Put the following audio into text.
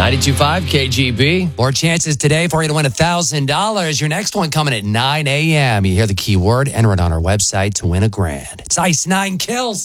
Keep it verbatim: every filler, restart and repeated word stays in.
ninety-two point five K G B. More chances today for you to win one thousand dollars. Your next one coming at nine a.m. You hear the keyword, enter it on our website to win a grand. It's Ice Nine Kills.